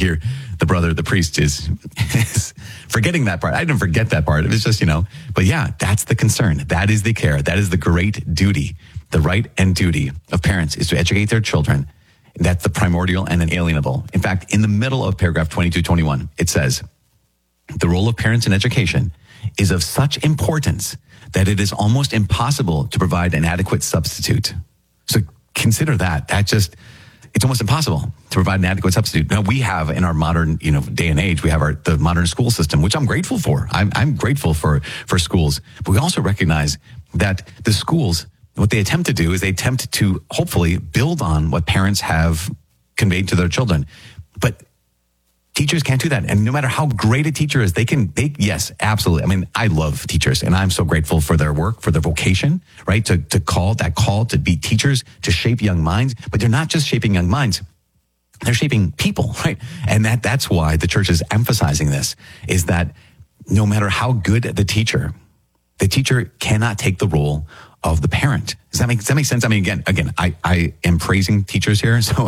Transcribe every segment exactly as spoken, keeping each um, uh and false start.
here, the brother, the priest is, is forgetting that part. I didn't forget that part. It was just, you know, but yeah, that's the concern. That is the care. That is the great duty. The right and duty of parents is to educate their children. That's the primordial and inalienable. In fact, in the middle of paragraph twenty-two twenty-one, it says, the role of parents in education is of such importance that it is almost impossible to provide an adequate substitute. So consider that. That just, it's almost impossible to provide an adequate substitute. Now we have in our modern, you know, day and age, we have our, the modern school system, which I'm grateful for. I'm, I'm grateful for, for schools, but we also recognize that the schools, what they attempt to do is they attempt to hopefully build on what parents have conveyed to their children. But teachers can't do that. And no matter how great a teacher is, they can, they, yes, absolutely. I mean, I love teachers and I'm so grateful for their work, for their vocation, right? To, to call, that call to be teachers, to shape young minds. But they're not just shaping young minds. They're shaping people, right? And that, that's why the church is emphasizing this, is that no matter how good the teacher, the teacher cannot take the role of the parent. Does that make, does that make sense? I mean, again, again, I, I am praising teachers here. So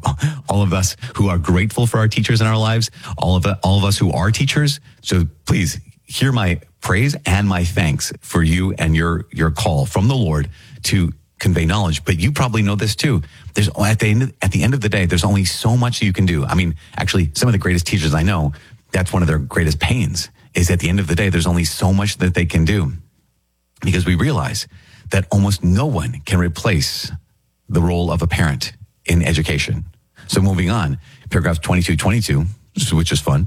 all of us who are grateful for our teachers in our lives, all of, all of us who are teachers. So please hear my praise and my thanks for you and your, your call from the Lord to convey knowledge. But you probably know this too. There's at the end, at the end of the day, there's only so much you can do. I mean, actually, some of the greatest teachers I know, that's one of their greatest pains, is at the end of the day, there's only so much that they can do, because we realize that almost no one can replace the role of a parent in education. So moving on, paragraph twenty-two twenty-two, which is fun,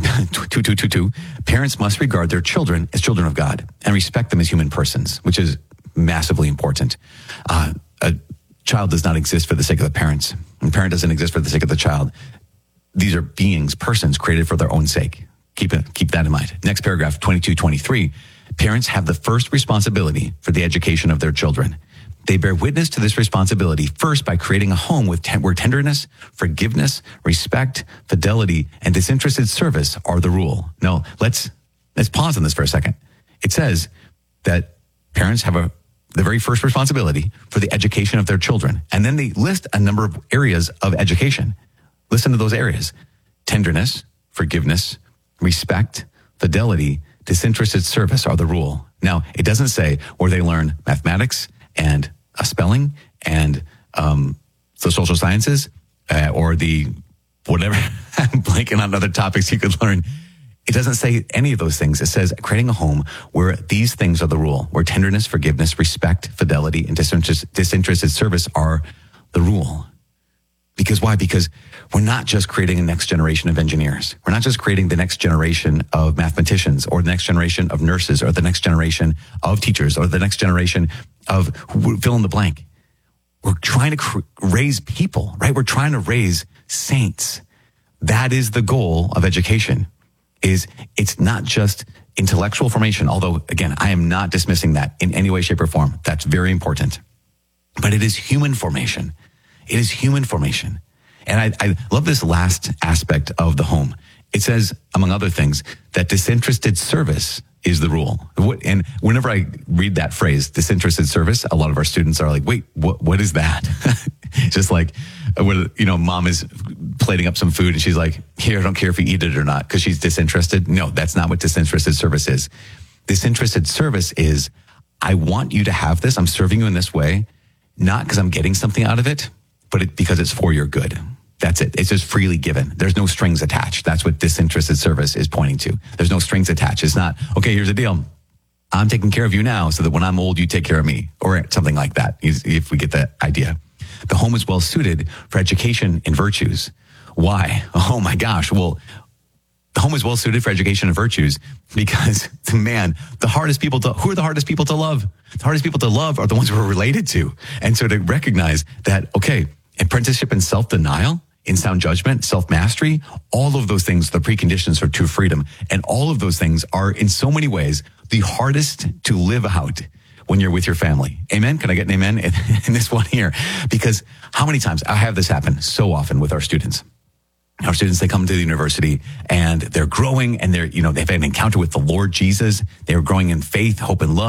two two two two, parents must regard their children as children of God and respect them as human persons, which is massively important. Uh, a child does not exist for the sake of the parents. A parent doesn't exist for the sake of the child. These are beings, persons created for their own sake. Keep it, keep that in mind. Next paragraph, twenty-two twenty-three. Parents have the first responsibility for the education of their children. They bear witness to this responsibility first by creating a home with ten- where tenderness, forgiveness, respect, fidelity, and disinterested service are the rule. No, let's let's pause on this for a second. It says that parents have a the very first responsibility for the education of their children, and then they list a number of areas of education. Listen to those areas: tenderness, forgiveness, respect, fidelity, disinterested service are the rule. Now, it doesn't say where they learn mathematics and uh, spelling and um, the social sciences uh, or the whatever, I'm blanking on other topics you could learn. It doesn't say any of those things. It says creating a home where these things are the rule, where tenderness, forgiveness, respect, fidelity, and disinterested, disinterested service are the rule. Because why? Because we're not just creating a next generation of engineers. We're not just creating the next generation of mathematicians or the next generation of nurses or the next generation of teachers or the next generation of fill in the blank. We're trying to cr- raise people, right? We're trying to raise saints. That is the goal of education. Is it's not just intellectual formation, although again, I am not dismissing that in any way, shape, or form. That's very important. But it is human formation. It is human formation. And I, I love this last aspect of the home. It says, among other things, that disinterested service is the rule. And whenever I read that phrase, disinterested service, a lot of our students are like, wait, what, what is that? Just like, when, you know, mom is plating up some food and she's like, here, I don't care if you eat it or not because she's disinterested. No, that's not what disinterested service is. Disinterested service is, I want you to have this. I'm serving you in this way, not because I'm getting something out of it, but it, because it's for your good. That's it. It's just freely given. There's no strings attached. That's what disinterested service is pointing to. There's no strings attached. It's not, okay, here's the deal. I'm taking care of you now so that when I'm old, you take care of me, or something like that, if we get the idea. The home is well suited for education and virtues. Why? Oh my gosh. Well, the home is well suited for education and virtues because, man, the hardest people to, who are the hardest people to love? The hardest people to love are the ones we're related to. And so to recognize that, okay, apprenticeship and self-denial, in sound judgment, self-mastery, all of those things, the preconditions for true freedom. And all of those things are in so many ways the hardest to live out when you're with your family. Amen? Can I get an amen in, in this one here? Because how many times, I have this happen so often with our students. Our students, they come to the university and they're growing and they're, you know, they've had an encounter with the Lord Jesus. They're growing in faith, hope, and love.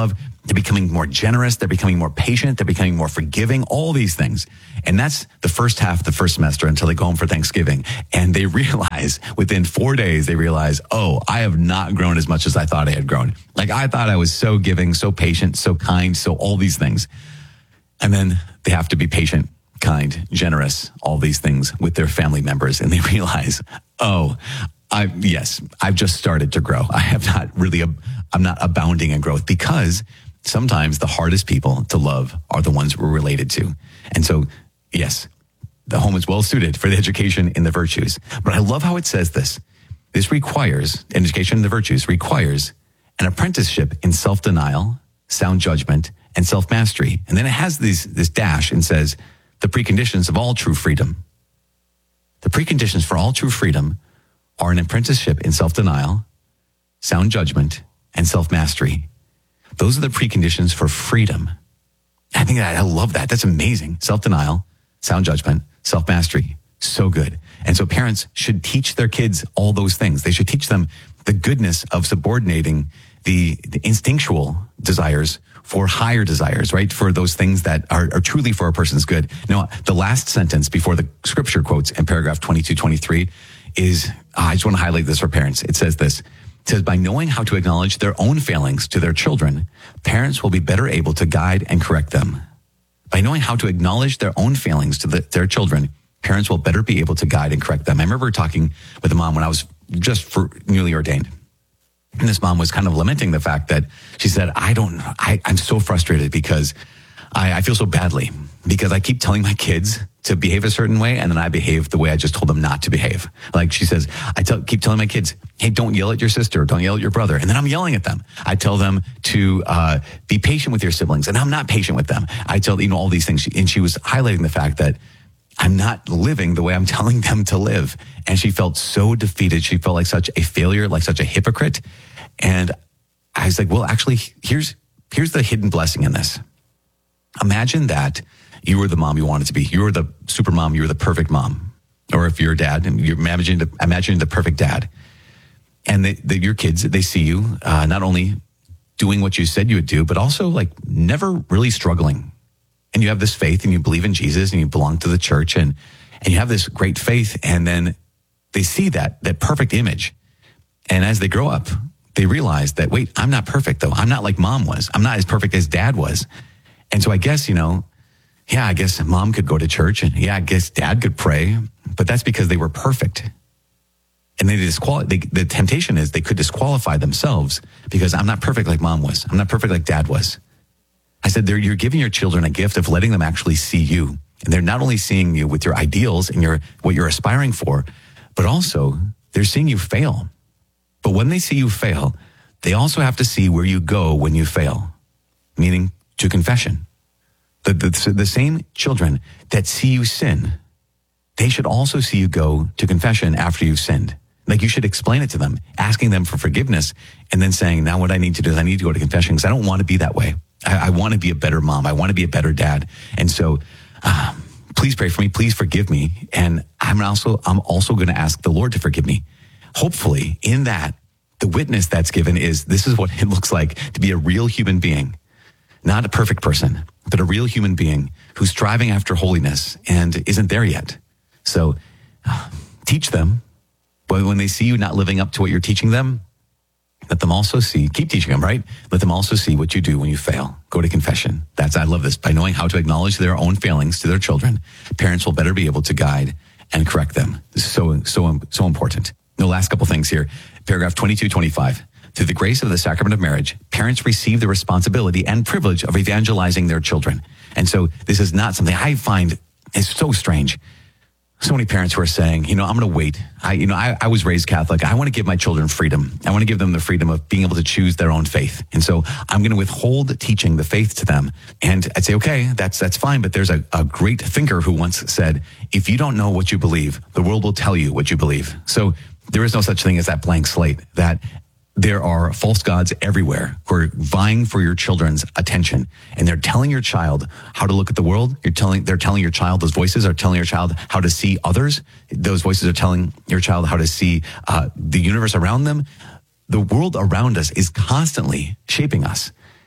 They're becoming more generous. They're becoming more patient. They're becoming more forgiving, all these things. And that's the first half of the first semester until they go home for Thanksgiving. And they realize within four days, they realize, oh, I have not grown as much as I thought I had grown. Like I thought I was so giving, so patient, so kind, so all these things. And then they have to be patient, kind, generous, all these things with their family members. And they realize, oh, I, yes, I've just started to grow. I have not really, I'm not abounding in growth, because sometimes the hardest people to love are the ones we're related to. And so, yes, the home is well suited for the education in the virtues. But I love how it says this. This requires, education in the virtues requires an apprenticeship in self-denial, sound judgment, and self-mastery. And then it has these, this dash and says, the preconditions of all true freedom. The preconditions for all true freedom are an apprenticeship in self-denial, sound judgment, and self-mastery. Those are the preconditions for freedom. I think that, I love that. That's amazing. Self-denial, sound judgment, self-mastery. So good. And so parents should teach their kids all those things. They should teach them the goodness of subordinating the, the instinctual desires for higher desires, right? For those things that are, are truly for a person's good. Now, the last sentence before the scripture quotes in paragraph twenty-two twenty-three is, oh, I just want to highlight this for parents. It says this. It says, by knowing how to acknowledge their own failings to their children, parents will be better able to guide and correct them. By knowing how to acknowledge their own failings to the, their children, parents will better be able to guide and correct them. I remember talking with a mom when I was just for newly ordained. And this mom was kind of lamenting the fact that she said, I don't, I, I'm so frustrated because I, I feel so badly because I keep telling my kids to behave a certain way, and then I behave the way I just told them not to behave. Like she says, I tell, keep telling my kids, hey, don't yell at your sister, don't yell at your brother. And then I'm yelling at them. I tell them to uh, be patient with your siblings, and I'm not patient with them. I tell, you know, all these things. And she was highlighting the fact that I'm not living the way I'm telling them to live. And she felt so defeated. She felt like such a failure, like such a hypocrite. And I was like, well, actually, here's, here's the hidden blessing in this. Imagine that you were the mom you wanted to be. You were the super mom. You were the perfect mom. Or if you're a dad, and you're imagining the, imagining the perfect dad. And the, the, your kids, they see you uh, not only doing what you said you would do, but also like never really struggling. And you have this faith and you believe in Jesus and you belong to the church and, and you have this great faith. And then they see that, that perfect image. And as they grow up, they realize that, wait, I'm not perfect though. I'm not like mom was. I'm not as perfect as dad was. And so I guess, you know, yeah, I guess mom could go to church and yeah, I guess dad could pray, but that's because they were perfect. And they disqual- they, the temptation is they could disqualify themselves because I'm not perfect like mom was. I'm not perfect like dad was. I said, you're giving your children a gift of letting them actually see you. And they're not only seeing you with your ideals and your what you're aspiring for, but also they're seeing you fail. But when they see you fail, they also have to see where you go when you fail, meaning to confession. The, the, the same children that see you sin, they should also see you go to confession after you've sinned. Like you should explain it to them, asking them for forgiveness, and then saying, now what I need to do is I need to go to confession because I don't want to be that way. I, I want to be a better mom. I want to be a better dad. And so um, please pray for me. Please forgive me. And I'm also, I'm also going to ask the Lord to forgive me. Hopefully in that, the witness that's given is this is what it looks like to be a real human being, not a perfect person, but a real human being who's striving after holiness and isn't there yet. So uh, teach them, but when they see you not living up to what you're teaching them, let them also see, keep teaching them, right? Let them also see what you do when you fail. Go to confession. That's, I love this. By knowing how to acknowledge their own failings to their children, parents will better be able to guide and correct them. This is so, so, so important. The last couple things here. Paragraph twenty-two twenty-five. Through the grace of the sacrament of marriage, parents receive the responsibility and privilege of evangelizing their children. And so this is not something I find is so strange. So many parents who are saying, you know, I'm going to wait. I, you know, I, I was raised Catholic. I want to give my children freedom. I want to give them the freedom of being able to choose their own faith. And so I'm going to withhold teaching the faith to them. And I'd say, okay, that's, that's fine. But there's a, a great thinker who once said, if you don't know what you believe, the world will tell you what you believe. So there is no such thing as that blank slate, that there are false gods everywhere who are vying for your children's attention, and they're telling your child how to look at the world. You're telling, they're telling your child, those voices are telling your child how to see others. Those voices are telling your child how to see uh, the universe around them. The world around us is constantly shaping us.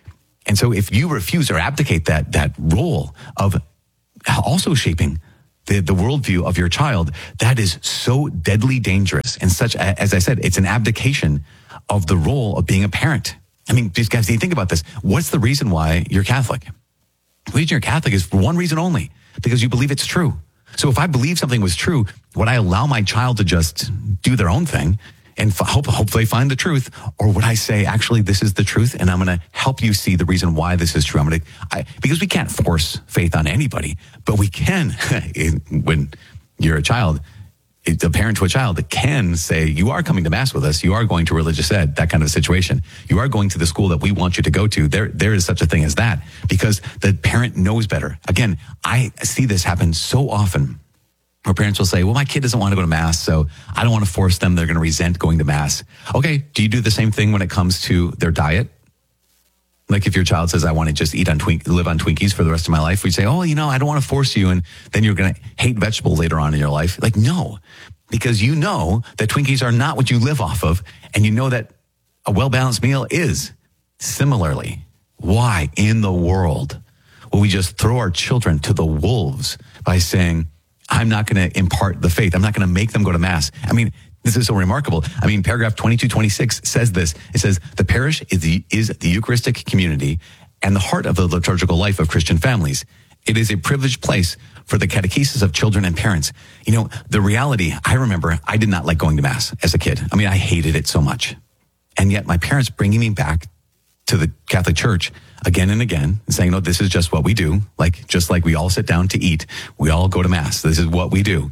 And so if you refuse or abdicate that, that role of also shaping the, the worldview of your child, that is so deadly dangerous. And such, as I said, it's an abdication of the role of being a parent. I mean, just guys, think about this. What's the reason why you're Catholic? The reason you're Catholic is for one reason only, because you believe it's true. So if I believe something was true, would I allow my child to just do their own thing and f- hope, hope they find the truth? Or would I say, actually, this is the truth, and I'm going to help you see the reason why this is true? I'm going to, I, because we can't force faith on anybody, but we can, when you're a child, a parent to a child that can say, you are coming to mass with us, you are going to religious ed, that kind of a situation. You are going to the school that we want you to go to. There, there is such a thing as that, because the parent knows better. Again, I see this happen so often where parents will say, well, my kid doesn't want to go to mass, so I don't want to force them. They're going to resent going to mass. Okay, do you do the same thing when it comes to their diet? Like if your child says, I want to just eat on twink, live on Twinkies for the rest of my life, we say, oh, you know, I don't want to force you. And then you're going to hate vegetables later on in your life. Like, no, because you know that Twinkies are not what you live off of. And you know that a well-balanced meal is. Similarly, why in the world will we just throw our children to the wolves by saying, I'm not going to impart the faith. I'm not going to make them go to mass. I mean, this is so remarkable. I mean, paragraph twenty-two twenty-six says this. It says, the parish is the, is the Eucharistic community and the heart of the liturgical life of Christian families. It is a privileged place for the catechesis of children and parents. You know, the reality, I remember I did not like going to mass as a kid. I mean, I hated it so much. And yet my parents bringing me back to the Catholic Church again and again and saying, no, this is just what we do. Like, just like we all sit down to eat, we all go to mass. This is what we do.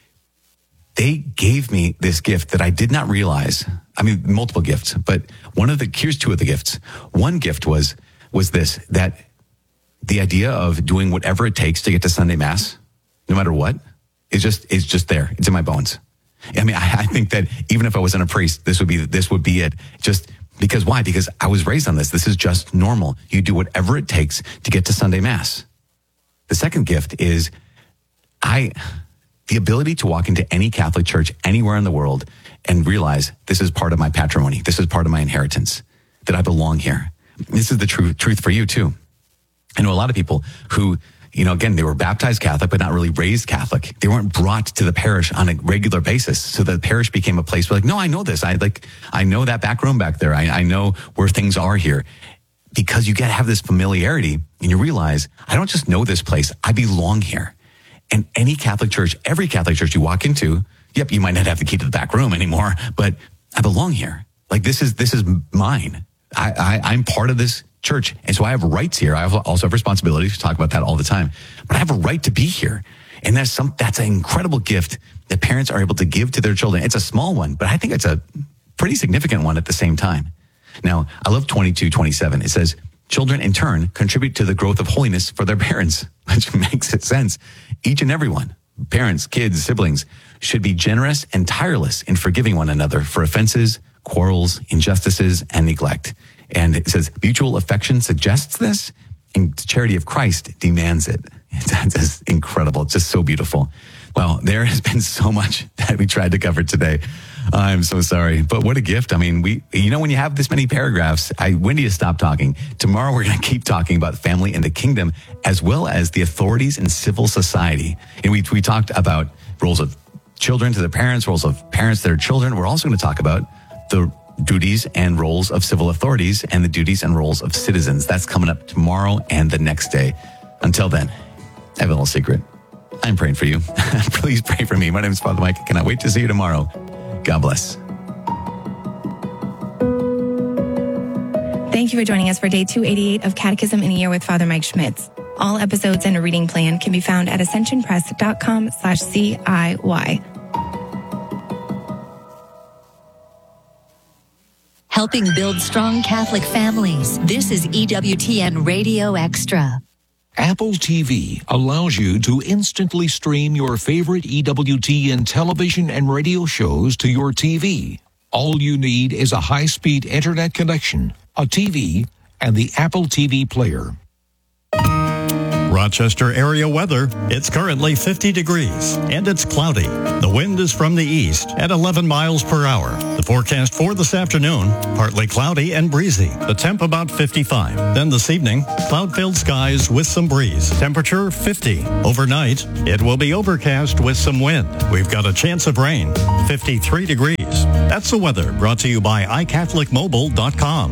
They gave me this gift that I did not realize. I mean, multiple gifts, but one of the, here's two of the gifts. One gift was, was this, that the idea of doing whatever it takes to get to Sunday Mass, no matter what, is just, is just there. It's in my bones. I mean, I, I think that even if I wasn't a priest, this would be, this would be it. Just because why? Because I was raised on this. This is just normal. You do whatever it takes to get to Sunday Mass. The second gift is I, the ability to walk into any Catholic church anywhere in the world and realize this is part of my patrimony. This is part of my inheritance, that I belong here. This is the true truth for you too. I know a lot of people who, you know, again, they were baptized Catholic, but not really raised Catholic. They weren't brought to the parish on a regular basis. So the parish became a place where like, no, I know this. I like, I know that back room back there. I, I know where things are here. Because you get to have this familiarity and you realize, I don't just know this place, I belong here. And any Catholic church, every Catholic church you walk into, yep, you might not have the key to the back room anymore, but I belong here. Like this is, this is mine. I, I, I'm part of this church. And so I have rights here. I also have responsibilities. We talk about that all the time, but I have a right to be here. And that's some, that's an incredible gift that parents are able to give to their children. It's a small one, but I think it's a pretty significant one at the same time. Now, I love twenty-two twenty-seven. It says, children in turn contribute to the growth of holiness for their parents, which makes it sense. Each and every one, parents, kids, siblings, should be generous and tireless in forgiving one another for offenses, quarrels, injustices, and neglect. And it says, mutual affection suggests this, and the charity of Christ demands it. That's just incredible. It's just so beautiful. Well, there has been so much that we tried to cover today. I'm so sorry, but what a gift. I mean, we, you know, when you have this many paragraphs, I, when do you stop talking? Tomorrow, we're going to keep talking about family and the kingdom, as well as the authorities in civil society. And we, we talked about roles of children to their parents, roles of parents to their children. We're also going to talk about the duties and roles of civil authorities and the duties and roles of citizens. That's coming up tomorrow and the next day. Until then, I have a little secret. I'm praying for you. Please pray for me. My name is Father Mike. I cannot wait to see you tomorrow. God bless. Thank you for joining us for day two eighty-eight of Catechism in a Year with Father Mike Schmitz. All episodes and a reading plan can be found at ascensionpress.com slash CIY. Helping build strong Catholic families. This is E W T N Radio Extra. Apple T V allows you to instantly stream your favorite E W T N television and radio shows to your T V. All you need is a high-speed internet connection, a T V, and the Apple T V player. Rochester area weather. It's currently fifty degrees and it's cloudy. The wind is from the east at eleven miles per hour. The forecast for this afternoon, partly cloudy and breezy. The temp about fifty-five. Then this evening, cloud-filled skies with some breeze. Temperature fifty. Overnight, it will be overcast with some wind. We've got a chance of rain. fifty-three degrees. That's the weather brought to you by i catholic mobile dot com.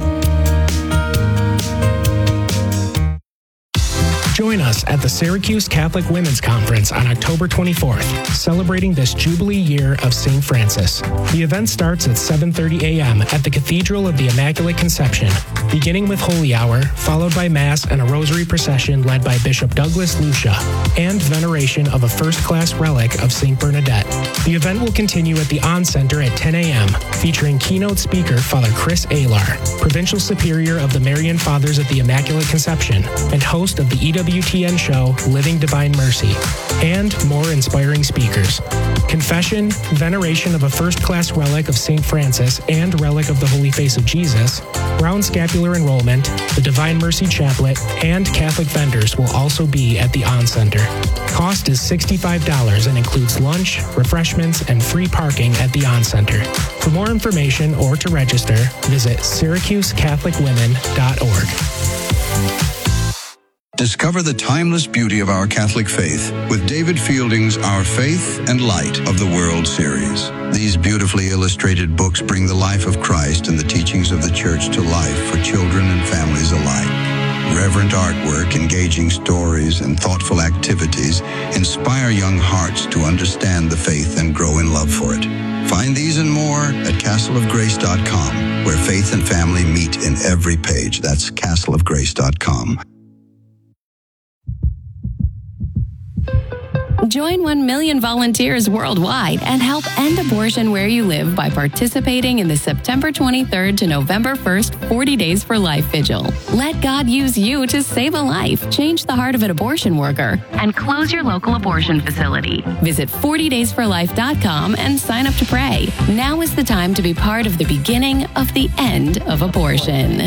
Join us at the Syracuse Catholic Women's Conference on October twenty-fourth, celebrating this Jubilee year of Saint Francis. The event starts at seven thirty a.m. at the Cathedral of the Immaculate Conception, beginning with Holy Hour, followed by Mass and a Rosary procession led by Bishop Douglas Lucia, and veneration of a first-class relic of Saint Bernadette. The event will continue at the On Center at ten a.m., featuring keynote speaker Father Chris Alar, Provincial Superior of the Marian Fathers at the Immaculate Conception, and host of the E W T N show Living Divine Mercy, and more inspiring speakers. Confession, veneration of a first-class relic of Saint Francis and relic of the Holy Face of Jesus, Brown Scapular Enrollment, the Divine Mercy Chaplet, and Catholic vendors will also be at the On Center. Cost is sixty-five dollars and includes lunch, refreshments, and free parking at the On Center. For more information or to register, visit syracuse catholic women dot org. Discover the timeless beauty of our Catholic faith with David Fielding's Our Faith and Light of the World series. These beautifully illustrated books bring the life of Christ and the teachings of the Church to life for children and families alike. Reverent artwork, engaging stories, and thoughtful activities inspire young hearts to understand the faith and grow in love for it. Find these and more at castle of grace dot com, where faith and family meet in every page. That's castle of grace dot com. Join one million volunteers worldwide and help end abortion where you live by participating in the September twenty-third to November first forty Days for Life Vigil. Let God use you to save a life, change the heart of an abortion worker, and close your local abortion facility. Visit forty days for life dot com and sign up to pray. Now is the time to be part of the beginning of the end of abortion.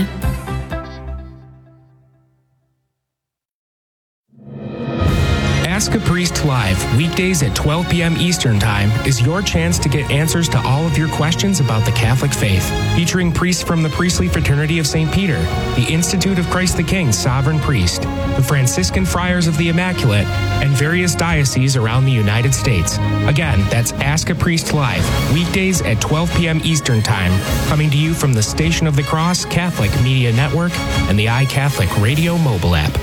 Ask a Priest Live, weekdays at twelve p.m. Eastern Time, is your chance to get answers to all of your questions about the Catholic faith. Featuring priests from the Priestly Fraternity of Saint Peter, the Institute of Christ the King Sovereign Priest, the Franciscan Friars of the Immaculate, and various dioceses around the United States. Again, that's Ask a Priest Live, weekdays at twelve p.m. Eastern Time, coming to you from the Station of the Cross Catholic Media Network and the iCatholic Radio mobile app.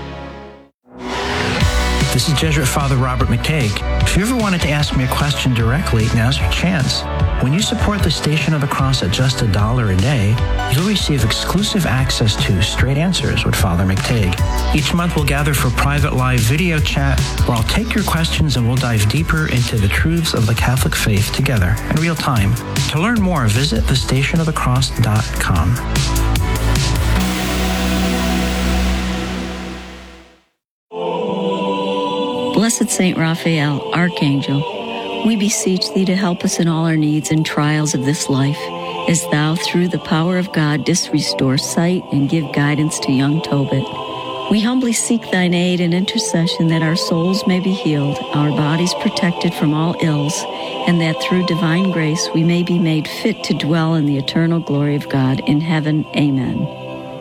This is Jesuit Father Robert McTague. If you ever wanted to ask me a question directly, now's your chance. When you support the Station of the Cross at just a dollar a day, you'll receive exclusive access to Straight Answers with Father McTague. Each month we'll gather for private live video chat where I'll take your questions and we'll dive deeper into the truths of the Catholic faith together in real time. To learn more, visit the station of the cross dot com. Blessed Saint Raphael, Archangel, we beseech thee to help us in all our needs and trials of this life, as thou, through the power of God, didst restore sight and give guidance to young Tobit. We humbly seek thine aid and intercession that our souls may be healed, our bodies protected from all ills, and that through divine grace we may be made fit to dwell in the eternal glory of God in heaven. Amen.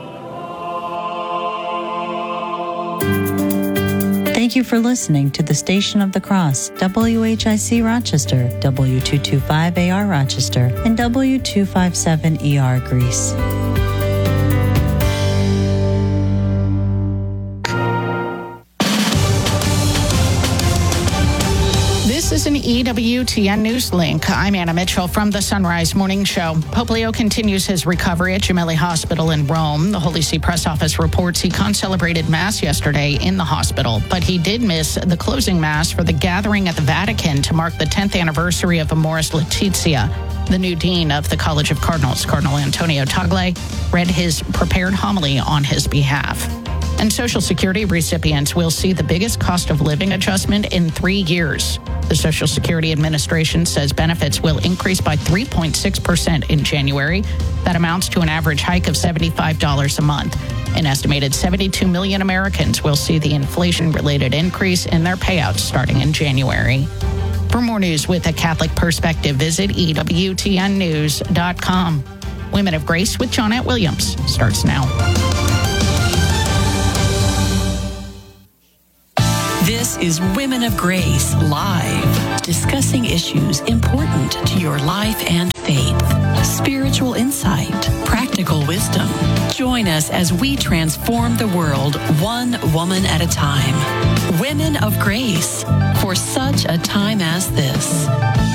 Thank you for listening to the Station of the Cross, W H I C Rochester, W two twenty-five A R Rochester, and W two fifty-seven E R Greece. This is an E W T N News Link. I'm Anna Mitchell from the Sunrise Morning Show. Pope Leo continues his recovery at Gemelli Hospital in Rome. The Holy See Press Office reports he concelebrated Mass yesterday in the hospital, but he did miss the closing Mass for the gathering at the Vatican to mark the tenth anniversary of Amoris Laetitia. The new dean of the College of Cardinals, Cardinal Antonio Tagle, read his prepared homily on his behalf. And Social Security recipients will see the biggest cost of living adjustment in three years. The Social Security Administration says benefits will increase by three point six percent in January. That amounts to an average hike of seventy-five dollars a month. An estimated seventy-two million Americans will see the inflation-related increase in their payouts starting in January. For more news with a Catholic perspective, visit E W T N news dot com. Women of Grace with Johnette Williams starts now. This is Women of Grace Live, discussing issues important to your life and faith, spiritual insight, practical wisdom. Join us as we transform the world one woman at a time. Women of Grace, for such a time as this.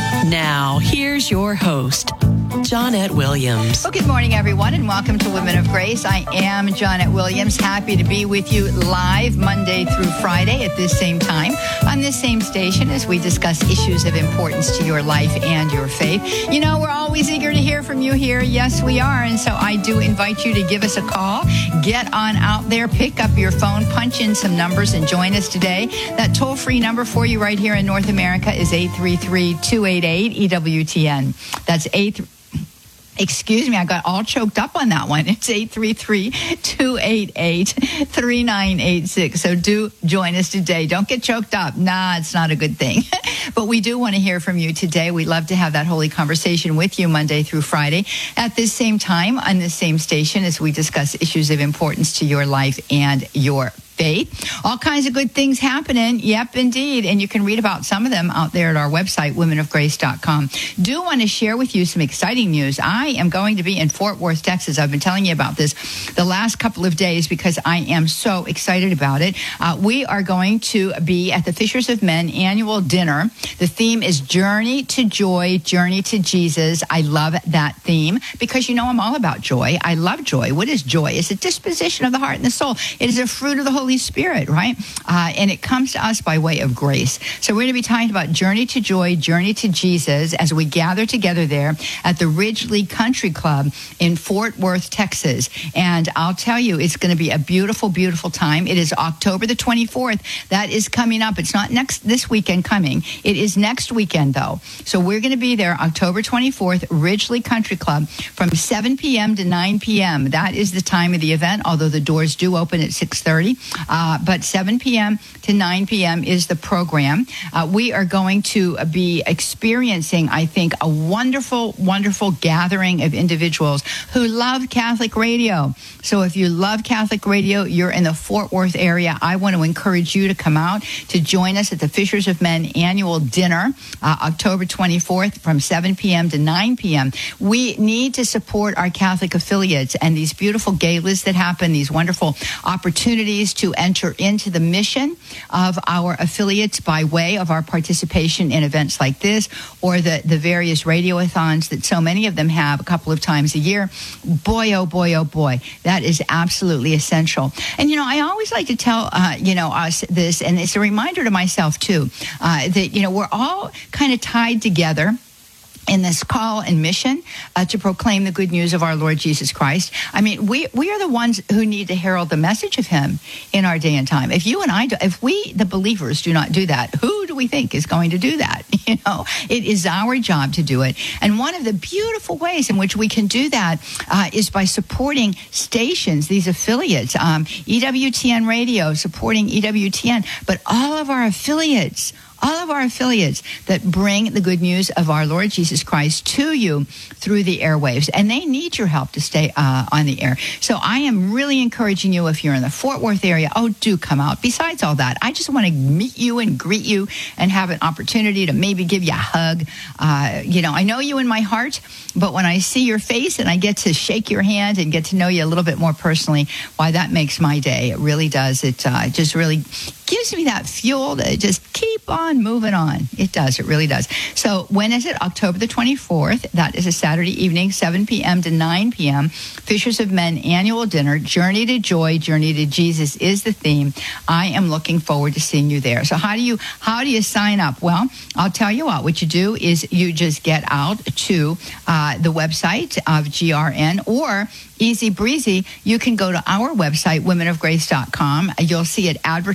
Now, here's your host, Johnette Williams. Well, good morning, everyone, and welcome to Women of Grace. I am Johnette Williams, happy to be with you live Monday through Friday at this same time on this same station as we discuss issues of importance to your life and your faith. You know, we're always eager to hear from you here. Yes, we are. And so I do invite you to give us a call. Get on out there, pick up your phone, punch in some numbers, and join us today. That toll-free number for you right here in North America is eight three three, two eight eight, E W T N. That's eight Excuse me, I got all choked up on that one. It's eight three three, two eight eight, three nine eight six. So do join us today. Don't get choked up. Nah, it's not a good thing. But we do want to hear from you today. We love to have that holy conversation with you Monday through Friday at this same time on this same station as we discuss issues of importance to your life and your faith. All kinds of good things happening. Yep, indeed. And you can read about some of them out there at our website, women of grace dot com. Do want to share with you some exciting news. I am going to be in Fort Worth, Texas. I've been telling you about this the last couple of days because I am so excited about it. Uh, we are going to be at the Fishers of Men annual dinner. The theme is Journey to Joy, Journey to Jesus. I love that theme because, you know, I'm all about joy. I love joy. What is joy? It's a disposition of the heart and the soul. It is a fruit of the Holy Spirit, right? Uh, and it comes to us by way of grace. So we're going to be talking about Journey to Joy, Journey to Jesus as we gather together there at the Ridgely Country Club in Fort Worth, Texas. And I'll tell you, it's going to be a beautiful, beautiful time. It is October the twenty-fourth. That is coming up. It's not next this weekend coming. It is next weekend, though. So we're going to be there October twenty-fourth, Ridgely Country Club from seven p.m. to nine p.m. That is the time of the event, although the doors do open at six thirty. Uh, but seven p.m. to nine p.m. is the program. Uh, we are going to be experiencing, I think, a wonderful, wonderful gathering of individuals who love Catholic radio. So if you love Catholic radio, you're in the Fort Worth area, I want to encourage you to come out to join us at the Fishers of Men annual dinner, uh, October twenty-fourth from seven p.m. to nine p.m. We need to support our Catholic affiliates and these beautiful galas that happen, these wonderful opportunities to enter into the mission of our affiliates by way of our participation in events like this or the, the various radiothons that so many of them have a couple of times a year. Boy, oh boy, oh boy, that is absolutely essential. And, you know, I always like to tell, uh, you know, us this, and it's a reminder to myself, too, uh, that, you know, we're all kind of tied together in this call and mission uh, to proclaim the good news of our Lord Jesus Christ. I mean, we we are the ones who need to herald the message of him in our day and time. If you and I, do, if we, the believers, do not do that, who do we think is going to do that? You know, it is our job to do it. And one of the beautiful ways in which we can do that uh, is by supporting stations, these affiliates, um, E W T N Radio, supporting E W T N, but all of our affiliates, all of our affiliates that bring the good news of our Lord Jesus Christ to you through the airwaves. And they need your help to stay uh, on the air. So I am really encouraging you, if you're in the Fort Worth area, oh, do come out. Besides all that, I just want to meet you and greet you and have an opportunity to maybe give you a hug. Uh, you know, I know you in my heart, but when I see your face and I get to shake your hand and get to know you a little bit more personally, why, that makes my day. It really does. It uh, just really gives me that fuel to just keep on moving on. It does. It really does. So when is it? October the twenty-fourth. That is a Saturday evening, seven p.m. to nine p.m. Fishers of Men annual dinner. Journey to Joy, Journey to Jesus is the theme. I am looking forward to seeing you there. So how do you how do you sign up? Well, I'll tell you what. What you do is you just get out to uh, the website of G R N, or easy breezy, you can go to our website, women of grace dot com. You'll see it advertised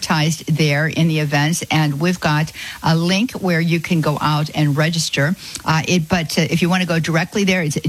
advertised there in the events, and we've got a link where you can go out and register. Uh, it, but uh, if you want to go directly there, it's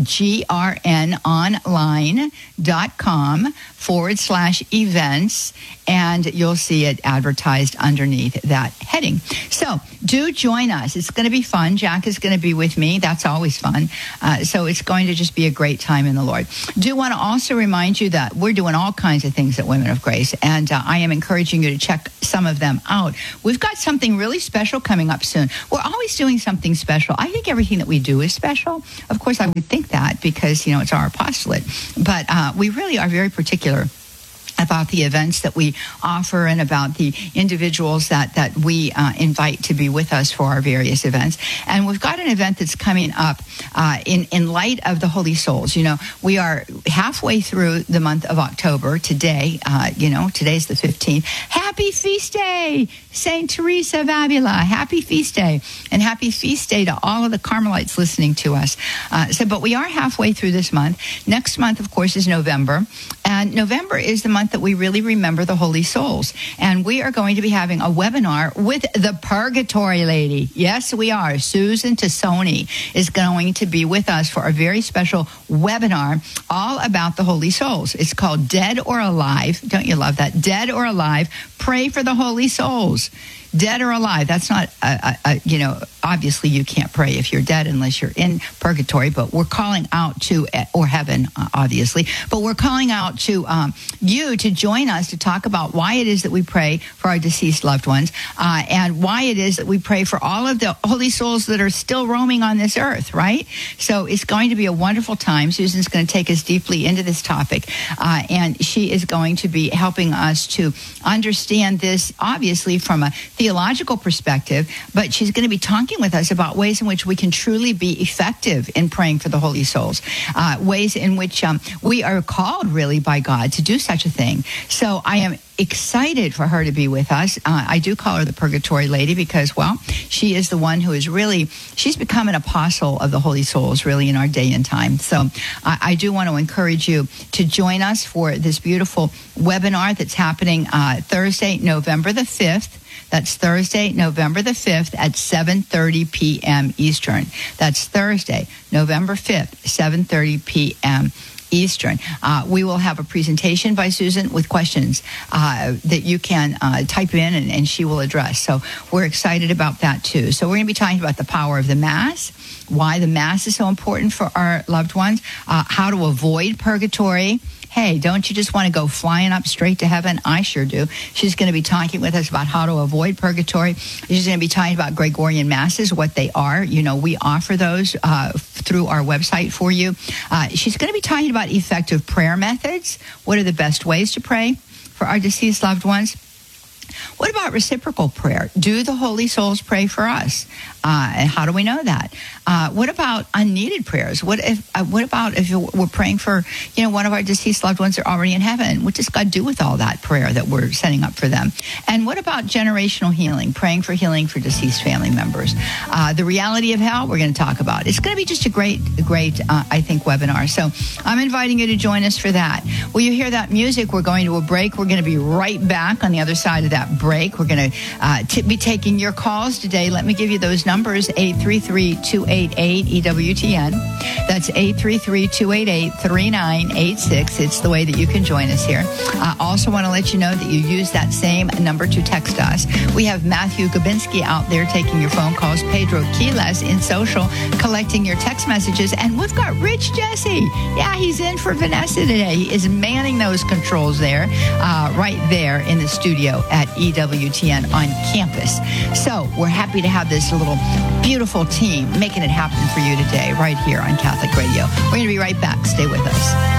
grnonline.com forward slash events, and you'll see it advertised underneath that heading. So do join us. It's going to be fun. Jack is going to be with me. That's always fun. Uh, so it's going to just be a great time in the Lord. Do want to also remind you that we're doing all kinds of things at Women of Grace, and uh, I am encouraging you to check some of them out. We've got something really special coming up soon. We're always doing something special. I think everything that we do is special. Of course, I would think that because, you know, it's our apostolate. But uh, we really are very particular about the events that we offer and about the individuals that, that we uh, invite to be with us for our various events. And we've got an event that's coming up uh, in, in light of the Holy Souls. You know, we are halfway through the month of October today. Uh, you know, today's the fifteenth. Happy Feast Day, Saint Teresa of Avila. Happy Feast Day. And happy Feast Day to all of the Carmelites listening to us. Uh, so, but we are halfway through this month. Next month, of course, is November. And November is the month that we really remember the Holy Souls. And we are going to be having a webinar with the Purgatory Lady. Yes, we are. Susan Tassoni is going to be with us for a very special webinar all about the Holy Souls. It's called Dead or Alive. Don't you love that? Dead or Alive. Pray for the Holy Souls. Dead or alive. That's not, a, a, a, you know, obviously you can't pray if you're dead unless you're in purgatory, but we're calling out to, or heaven, uh, obviously, but we're calling out to um, you to join us to talk about why it is that we pray for our deceased loved ones uh, and why it is that we pray for all of the holy souls that are still roaming on this earth, right? So it's going to be a wonderful time. Susan's going to take us deeply into this topic, uh, and she is going to be helping us to understand this, obviously, from a theological perspective, but she's going to be talking with us about ways in which we can truly be effective in praying for the holy souls, uh, ways in which um, we are called really by God to do such a thing. So I am excited for her to be with us. Uh, I do call her the Purgatory Lady because, well, she is the one who is really, she's become an apostle of the holy souls really in our day and time. So I, I do want to encourage you to join us for this beautiful webinar that's happening uh, Thursday, November the fifth. That's Thursday, November the fifth at seven thirty p.m. Eastern. That's Thursday, November fifth, seven thirty p.m. Eastern. Uh, we will have a presentation by Susan with questions uh, that you can uh, type in and, and she will address. So we're excited about that too. So we're going to be talking about the power of the Mass, why the Mass is so important for our loved ones, uh, how to avoid purgatory. Hey, don't you just want to go flying up straight to heaven? I sure do. She's going to be talking with us about how to avoid purgatory. She's going to be talking about Gregorian Masses, what they are. You know, we offer those uh, through our website for you. Uh, she's going to be talking about effective prayer methods. What are the best ways to pray for our deceased loved ones? What about reciprocal prayer? Do the holy souls pray for us? Uh, and how do we know that? Uh, what about unneeded prayers? What if? Uh, what about if we're praying for, you know, one of our deceased loved ones that are already in heaven? What does God do with all that prayer that we're setting up for them? And what about generational healing? Praying for healing for deceased family members. Uh, the reality of hell we're going to talk about. It's going to be just a great, great, uh, I think, webinar. So I'm inviting you to join us for that. Will you hear that music? We're going to a break. We're going to be right back on the other side of that break. We're going to uh, t- be taking your calls today. Let me give you those numbers, eight three three, two eight eight, E W T N. That's eight three three, two eight eight, three nine eight six. It's the way that you can join us here. I uh, also want to let you know that you use that same number to text us. We have Matthew Gabinski out there taking your phone calls, Pedro Quiles in social, collecting your text messages, and we've got Rich Jesse. Yeah, he's in for Vanessa today. He is manning those controls there, uh, right there in the studio at E W T N on campus. So we're happy to have this little beautiful team making it happen for you today right here on Catholic Radio. We're going to be right back. Stay with us.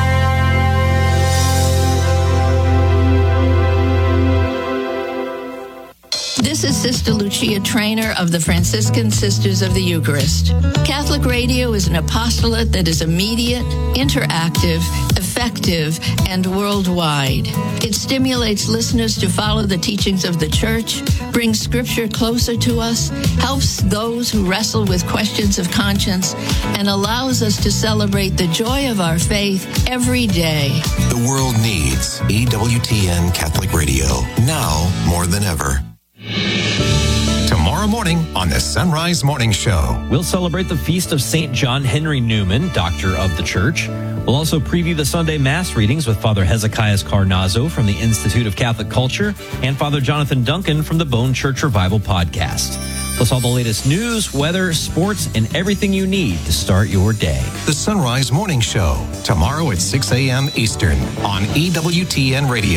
This is Sister Lucia Trainer of the Franciscan Sisters of the Eucharist. Catholic Radio is an apostolate that is immediate, interactive, effective, interactive, and worldwide. It stimulates listeners to follow the teachings of the church, brings scripture closer to us, helps those who wrestle with questions of conscience, and allows us to celebrate the joy of our faith every day. The world needs E W T N Catholic Radio now more than ever. Tomorrow morning on the Sunrise Morning Show, we'll celebrate the feast of Saint John Henry Newman, Doctor of the Church. We'll also preview the Sunday Mass readings with Father Hezekiah Carnazzo from the Institute of Catholic Culture and Father Jonathan Duncan from the Bone Church Revival podcast. Plus all the latest news, weather, sports, and everything you need to start your day. The Sunrise Morning Show, tomorrow at six a.m. Eastern on E W T N Radio.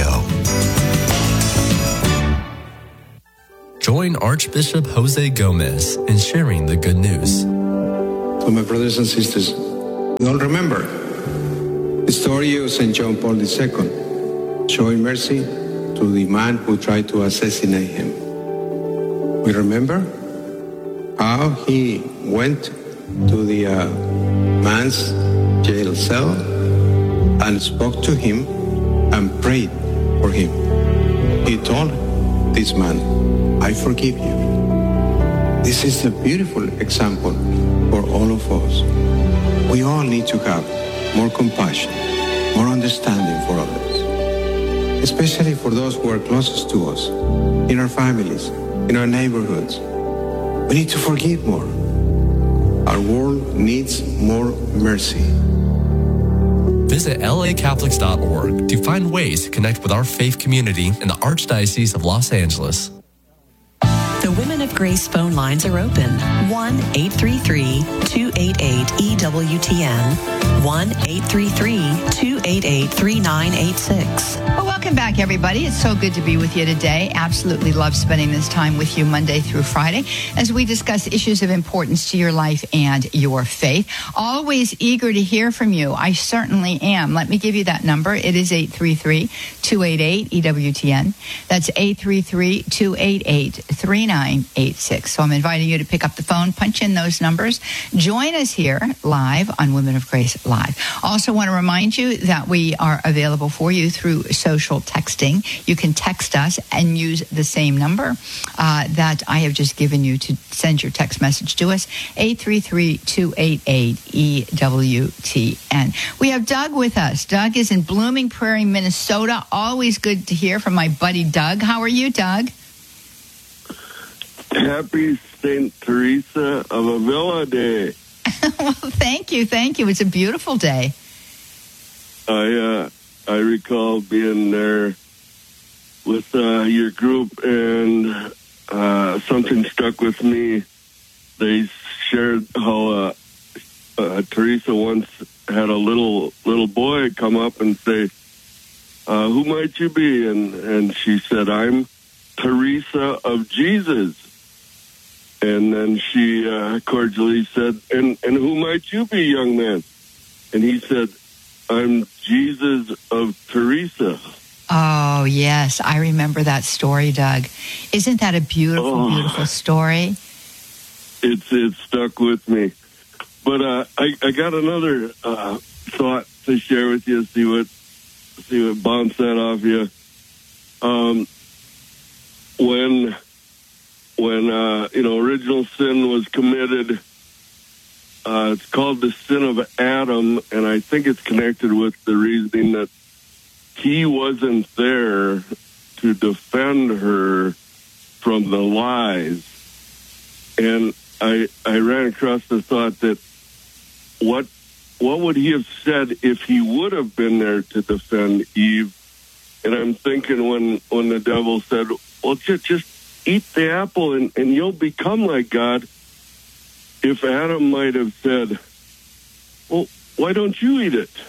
Join Archbishop Jose Gomez in sharing the good news. So my brothers and sisters, don't remember the story of Saint John Paul the Second, showing mercy to the man who tried to assassinate him. We remember how he went to the uh, man's jail cell and spoke to him and prayed for him. He told this man, I forgive you. This is a beautiful example for all of us. We all need to have more compassion, more understanding for others, especially for those who are closest to us, in our families, in our neighborhoods. We need to forgive more. Our world needs more mercy. Visit L A Catholics dot org to find ways to connect with our faith community in the Archdiocese of Los Angeles. The Women of Grace phone lines are open. one eight three three, two eight eight, E W T N. one eight three three, two eight eight, three nine eight six. Well, welcome back, everybody. It's so good to be with you today. Absolutely love spending this time with you Monday through Friday as we discuss issues of importance to your life and your faith. Always eager to hear from you. I certainly am. Let me give you that number. It is eight three three, two eight eight, E W T N. That's eight three three, two eight eight, three nine eight six. So I'm inviting you to pick up the phone, punch in those numbers. Join us here live on Women of Grace Live. Also want to remind you that we are available for you through social texting. You can text us and use the same number uh, that I have just given you to send your text message to us, eight three three, two eight eight, E W T N. We have Doug with us. Doug is in Blooming Prairie, Minnesota. Always good to hear from my buddy Doug. How are you, Doug? Happy Saint Teresa of Avila Day. Well, thank you, thank you. It's a beautiful day. I uh, I recall being there with uh, your group, and uh, something stuck with me. They shared how uh, uh, Teresa once had a little little boy come up and say, uh, "Who might you be?" And and she said, "I'm Teresa of Jesus." And then she uh, cordially said, and, and who might you be, young man? And he said, I'm Jesus of Teresa. Oh, yes. I remember that story, Doug. Isn't that a beautiful, oh, beautiful story? It's it stuck with me. But uh, I, I got another uh, thought to share with you, see what, see what bounced that off you. Um, when... When, uh, you know, original sin was committed, uh, it's called the sin of Adam, and I think it's connected with the reasoning that he wasn't there to defend her from the lies. And I I ran across the thought that what what would he have said if he would have been there to defend Eve? And I'm thinking when, when the devil said, well, just, just eat the apple and, and you'll become like God. If Adam might have said, well, why don't you eat it?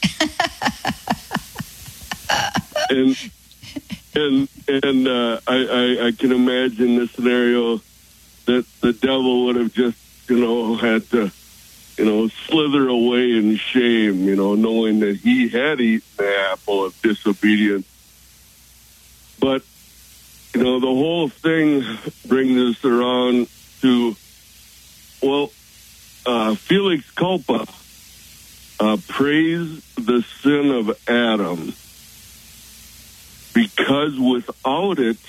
and and and uh, I, I, I can imagine the scenario that the devil would have just, you know, had to, you know, slither away in shame, you know, knowing that he had eaten the apple of disobedience. But you know, the whole thing brings us around to, well, uh, Felix Culpa. uh, praise the sin of Adam, because without it,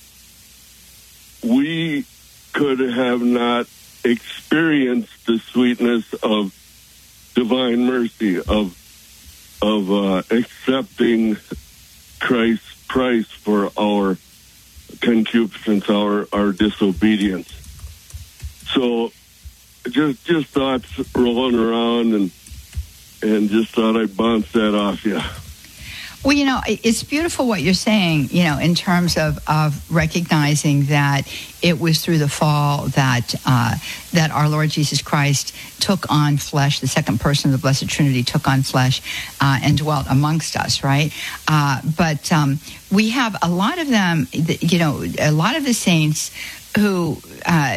we could have not experienced the sweetness of divine mercy, of of uh, accepting Christ's price for our concupiscence, our our disobedience. So, just just thoughts rolling around, and and just thought I'd bounce that off you. Well, you know, it's beautiful what you're saying, you know, in terms of, of recognizing that it was through the fall that uh, that our Lord Jesus Christ took on flesh, the second person of the Blessed Trinity took on flesh uh, and dwelt amongst us, right? Uh, but um, we have a lot of them, you know, a lot of the saints who uh,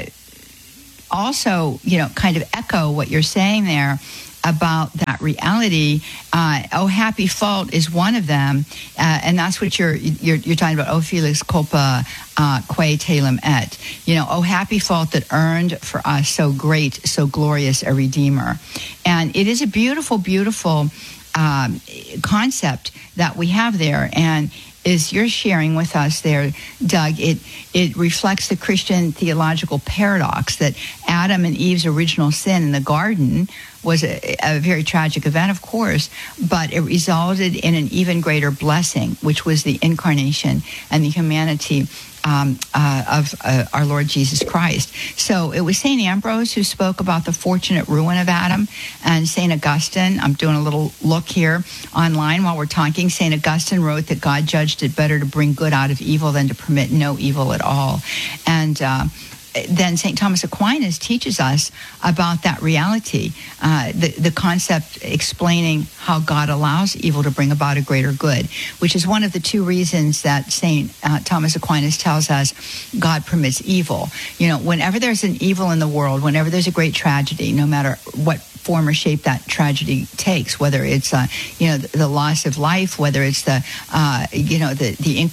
also, you know, kind of echo what you're saying there about that reality. Uh, oh, happy fault is one of them, uh, and that's what you're, you're you're talking about. Oh, felix culpa uh, quae telum et. You know, oh, happy fault that earned for us so great, so glorious a Redeemer. And it is a beautiful, beautiful um, concept that we have there. And as you're sharing with us there, Doug, it it reflects the Christian theological paradox that Adam and Eve's original sin in the garden was a, a very tragic event, of course, but it resulted in an even greater blessing, which was the incarnation and the humanity um, uh, of uh, our Lord Jesus Christ. So it was Saint Ambrose who spoke about the fortunate ruin of Adam, and Saint Augustine, I'm doing a little look here online while we're talking, Saint Augustine wrote that God judged it better to bring good out of evil than to permit no evil at all. And uh, then Saint Thomas Aquinas teaches us about that reality, uh, the, the concept explaining how God allows evil to bring about a greater good, which is one of the two reasons that Saint uh, Thomas Aquinas tells us God permits evil. You know, whenever there's an evil in the world, whenever there's a great tragedy, no matter what form or shape that tragedy takes, whether it's uh, you know the, the loss of life, whether it's the uh, you know the the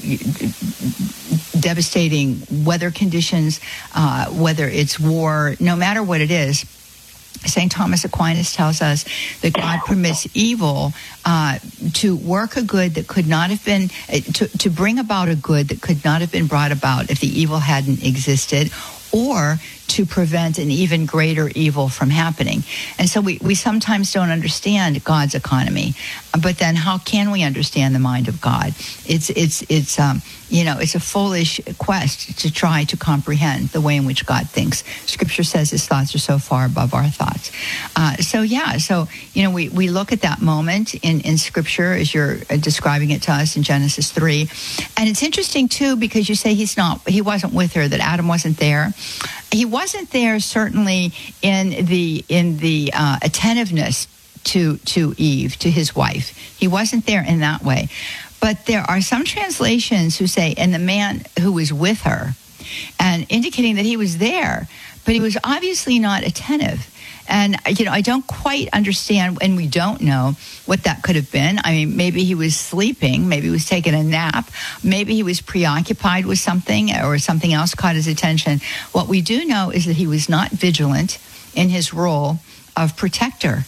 uh, devastating weather conditions, uh, whether it's war, no matter what it is, Saint Thomas Aquinas tells us that God permits evil uh, to work a good that could not have been, to, to bring about a good that could not have been brought about if the evil hadn't existed, or to prevent an even greater evil from happening. And so we, we sometimes don't understand God's economy, but then how can we understand the mind of God? It's it's it's um you know it's a foolish quest to try to comprehend the way in which God thinks. Scripture says His thoughts are so far above our thoughts. Uh, so yeah, so you know we, we look at that moment in, in Scripture as you're describing it to us in Genesis three, and it's interesting too because you say he's not he wasn't with her, that Adam wasn't there. He wasn't there certainly in the in the uh, attentiveness to to Eve, to his wife. He wasn't there in that way. But there are some translations who say, and the man who was with her, and indicating that he was there, but he was obviously not attentive. And, you know, I don't quite understand, and we don't know what that could have been. I mean, maybe he was sleeping, maybe he was taking a nap, maybe he was preoccupied with something or something else caught his attention. What we do know is that he was not vigilant in his role of protector.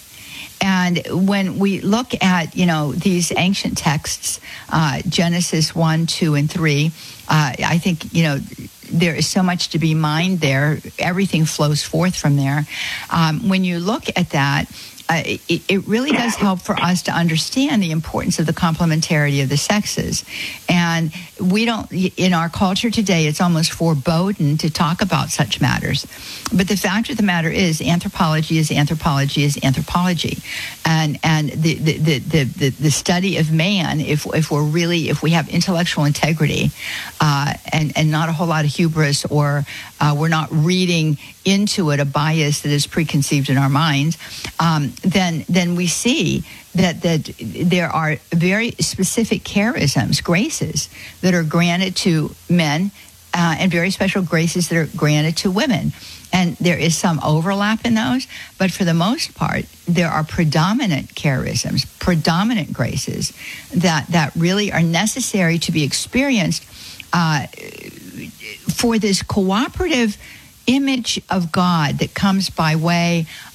And when we look at, you know, these ancient texts, uh, Genesis one, two, and three, uh, I think, you know, there is so much to be mined there. Everything flows forth from there. Um, when you look at that, uh, it, it really does help for us to understand the importance of the complementarity of the sexes. And we don't, in our culture today, it's almost foreboding to talk about such matters. But the fact of the matter is, anthropology is anthropology is anthropology. And and the the, the, the, the, the study of man, if if we're really, if we have intellectual integrity uh, and, and not a whole lot of hubris, or uh, we're not reading into it a bias that is preconceived in our minds, um, then then we see that that there are very specific charisms, graces, that are granted to men, uh, and very special graces that are granted to women. And there is some overlap in those, but for the most part, there are predominant charisms, predominant graces that, that really are necessary to be experienced uh, for this cooperative image of God that comes by way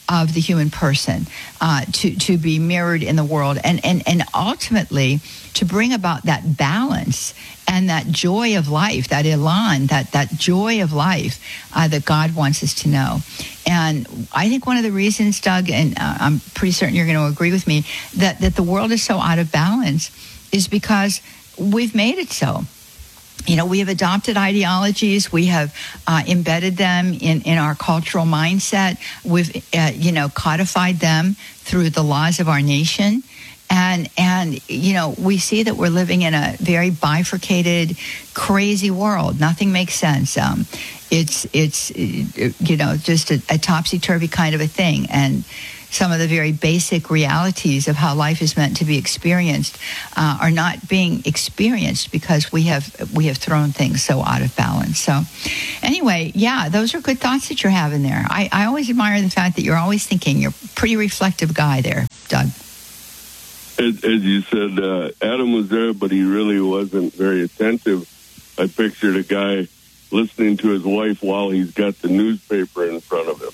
of the human person, uh, to to be mirrored in the world, and and and ultimately to bring about that balance and that joy of life, that elan, that that joy of life uh, that God wants us to know. And I think one of the reasons, Doug, and uh, I'm pretty certain you're going to agree with me, that that the world is so out of balance is because we've made it so. You know, we have adopted ideologies. We have uh, embedded them in, in our cultural mindset. We've, uh, you know, codified them through the laws of our nation. And, and you know, we see that we're living in a very bifurcated, crazy world. Nothing makes sense. Um, it's, it's you know, just a, a topsy-turvy kind of a thing. And some of the very basic realities of how life is meant to be experienced uh, are not being experienced because we have we have thrown things so out of balance. So anyway, yeah, those are good thoughts that you're having there. I, I always admire the fact that you're always thinking. You're a pretty reflective guy there, Doug. As, as you said, uh, Adam was there, but he really wasn't very attentive. I pictured a guy listening to his wife while he's got the newspaper in front of him.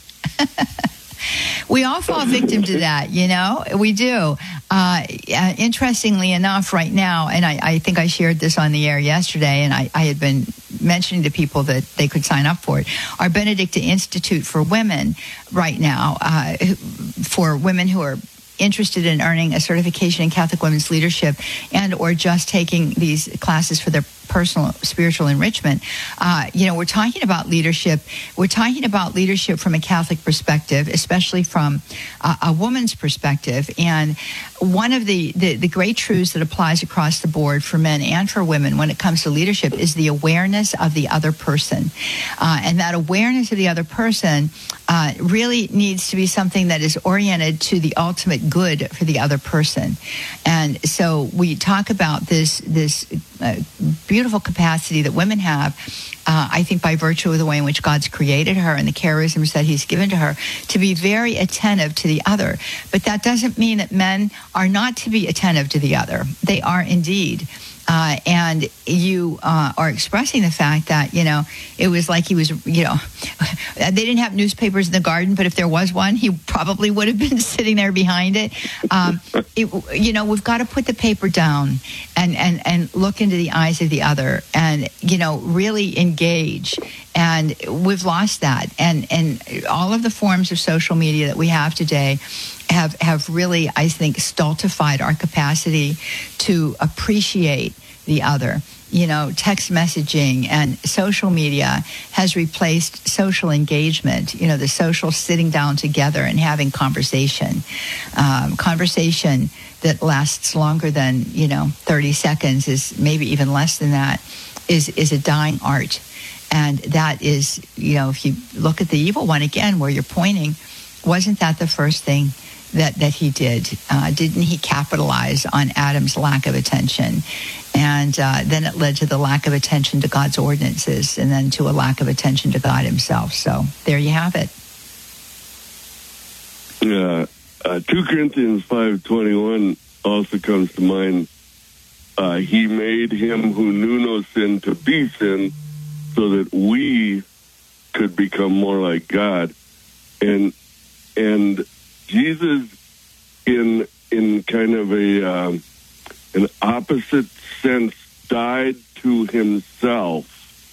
We all fall victim to that, you know, we do. Uh, interestingly enough, right now, and I, I think I shared this on the air yesterday, and I, I had been mentioning to people that they could sign up for it. Our Benedicta Institute for Women right now, uh, for women who are interested in earning a certification in Catholic women's leadership and or just taking these classes for their personal spiritual enrichment. Uh, you know, we're talking about leadership. We're talking about leadership from a Catholic perspective, especially from uh, a woman's perspective. And one of the, the, the great truths that applies across the board for men and for women when it comes to leadership is the awareness of the other person. Uh, and that awareness of the other person uh, really needs to be something that is oriented to the ultimate good for the other person. And so we talk about this, this uh, beautiful capacity that women have, uh, I think by virtue of the way in which God's created her and the charisms that he's given to her, to be very attentive to the other. But that doesn't mean that men are not to be attentive to the other. They are indeed. Uh, and you uh, are expressing the fact that, you know, it was like he was, you know, they didn't have newspapers in the garden, but if there was one, he probably would have been sitting there behind it. Um, it you know, we've got to put the paper down and, and, and look into the eyes of the other and, you know, really engage. And we've lost that. And, and all of the forms of social media that we have today have have really, I think, stultified our capacity to appreciate the other. You know, text messaging and social media has replaced social engagement, you know, the social sitting down together and having conversation. Um, conversation that lasts longer than, you know, thirty seconds, is maybe even less than that, is, is a dying art. And that is, you know, if you look at the evil one again, where you're pointing, wasn't that the first thing that, that he did? Uh, didn't he capitalize on Adam's lack of attention? And uh, then it led to the lack of attention to God's ordinances, and then to a lack of attention to God himself. So there you have it. Yeah, uh, Second Corinthians five twenty-one also comes to mind. Uh, he made him who knew no sin to be sin, so that we could become more like God. And and Jesus, in in kind of a um, an opposite sense, died to himself.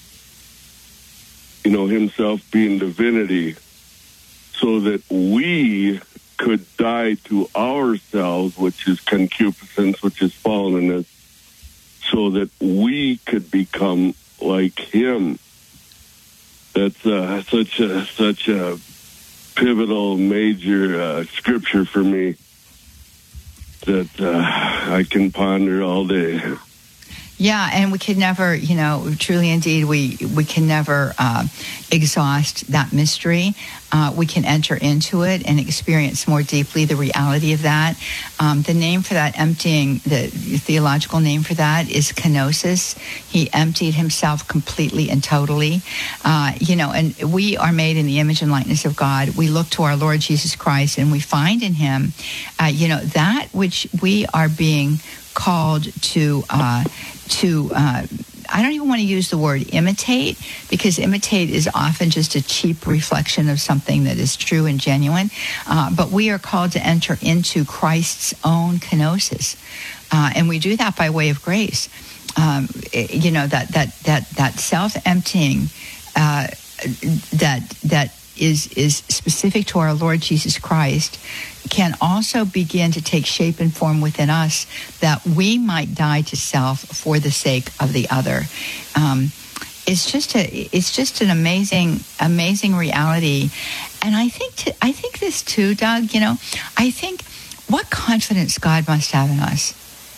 You know, himself being divinity, so that we could die to ourselves, which is concupiscence, which is fallenness, so that we could become like him. That's uh, such a such a pivotal, major uh, scripture for me that uh, I can ponder all day. Yeah, and we can never, you know, truly indeed, we, we can never uh, exhaust that mystery. Uh, we can enter into it and experience more deeply the reality of that. Um, the name for that emptying, the theological name for that is kenosis. He emptied himself completely and totally. Uh, you know, and we are made in the image and likeness of God. We look to our Lord Jesus Christ and we find in him, uh, you know, that which we are being called to uh, to uh, I don't even want to use the word imitate, because imitate is often just a cheap reflection of something that is true and genuine. Uh, but we are called to enter into Christ's own kenosis. Uh, and we do that by way of grace. Um, you know, that, that, that, that self-emptying, uh, that, that is, is specific to our Lord Jesus Christ, can also begin to take shape and form within us, that we might die to self for the sake of the other. Um, it's just a, it's just an amazing, amazing reality. And I think, to, I think this too, Doug, you know, I think what confidence God must have in us.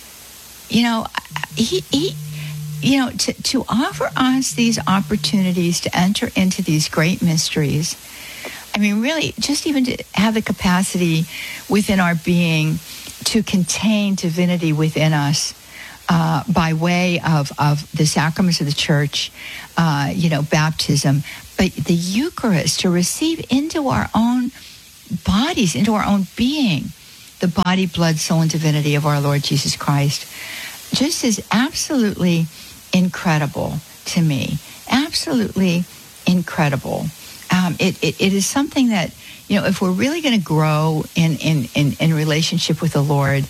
You know, he, he you know, to, to offer us these opportunities to enter into these great mysteries. I mean, really, just even to have the capacity within our being to contain divinity within us uh, by way of, of the sacraments of the church, uh, you know, baptism, but the Eucharist, to receive into our own bodies, into our own being, the body, blood, soul, and divinity of our Lord Jesus Christ, just is absolutely incredible to me. Absolutely incredible. Um, it, it, it is something that, you know, if we're really going to grow in, in, in, in relationship with the Lord,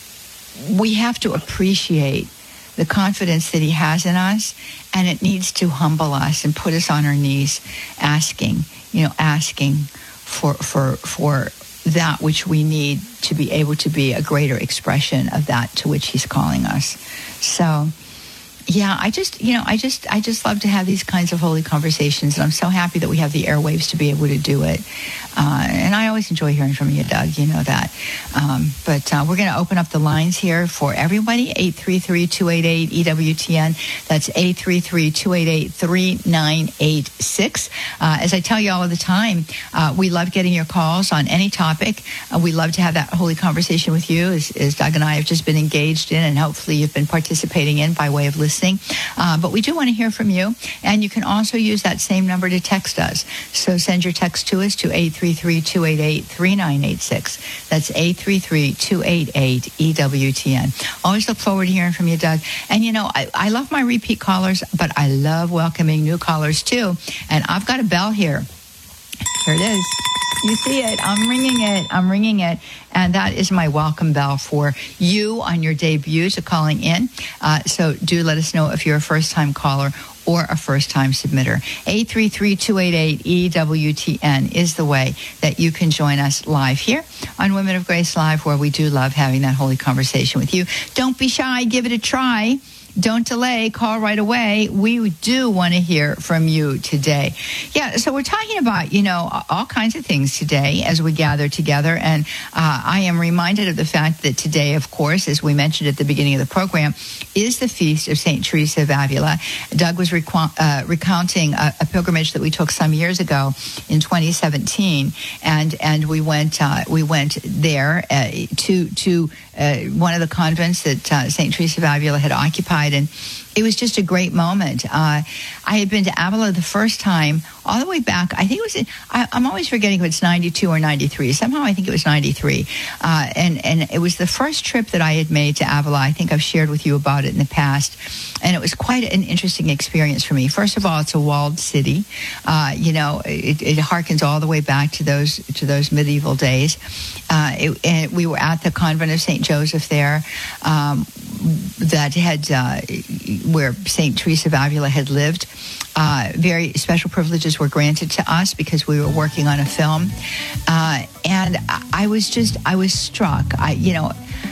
we have to appreciate the confidence that he has in us, and it needs to humble us and put us on our knees asking, you know, asking for, for, for that which we need to be able to be a greater expression of that to which he's calling us. So, yeah, I just, you know, I just, I just love to have these kinds of holy conversations, and I'm so happy that we have the airwaves to be able to do it. Uh, and I always enjoy hearing from you, Doug. You know that. Um, but uh, we're going to open up the lines here for everybody. eight three three, two eight eight, E W T N. That's eight three three, two eight eight, three nine eight six. Uh, as I tell you all of the time, uh, we love getting your calls on any topic. Uh, we love to have that holy conversation with you, as, as Doug and I have just been engaged in, and hopefully you've been participating in by way of listening. Uh, but we do want to hear from you, and you can also use that same number to text us. So send your text to us to eight three three, two eight eight, three nine eight six. That's eight three three, two eight eight, E W T N. Always look forward to hearing from you, Doug. And, you know, I, I love my repeat callers, but I love welcoming new callers, too. And I've got a bell here. Here it is. You see it. I'm ringing it. I'm ringing it. And that is my welcome bell for you on your debut to calling in. Uh, so do let us know if you're a first-time caller or a first-time submitter. eight three three, two eight eight, E W T N is the way that you can join us live here on Women of Grace Live, where we do love having that holy conversation with you. Don't be shy. Give it a try. Don't delay. Call right away. We do want to hear from you today. Yeah, so we're talking about, you know, all kinds of things today as we gather together. And uh, I am reminded of the fact that today, of course, as we mentioned at the beginning of the program, is the feast of Saint Teresa of Avila. Doug was requ- uh, recounting a, a pilgrimage that we took some years ago in twenty seventeen, and and we went uh, we went there uh, to to uh, one of the convents that uh, Saint Teresa of Avila had occupied. And it was just a great moment. Uh, I had been to Avila the first time all the way back. I think it was, in, I, I'm always forgetting if it's ninety-two or ninety-three. Somehow I think it was ninety-three. Uh, and, and it was the first trip that I had made to Avila. I think I've shared with you about it in the past. And it was quite an interesting experience for me. First of all, it's a walled city. Uh, you know, it, it harkens all the way back to those to those medieval days. Uh, it, and we were at the convent of Saint Joseph there, um, that had uh, where Saint Teresa of Avila had lived. Uh, very special privileges were granted to us because we were working on a film, uh, and I was just I was struck. I you know,